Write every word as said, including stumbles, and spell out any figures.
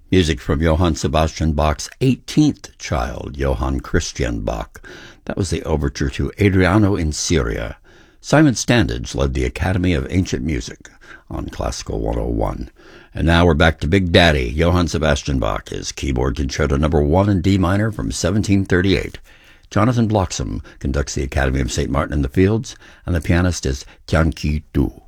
Music from Johann Sebastian Bach's eighteenth child, Johann Christian Bach. That was the overture to Adriano in Syria. Simon Standage led the Academy of Ancient Music on Classical one oh one. And now we're back to Big Daddy, Johann Sebastian Bach, his keyboard concerto number one in D minor from seventeen thirty-eight. Jonathan Bloxham conducts the Academy of Saint Martin in the Fields, and the pianist is Tian Qi Tu.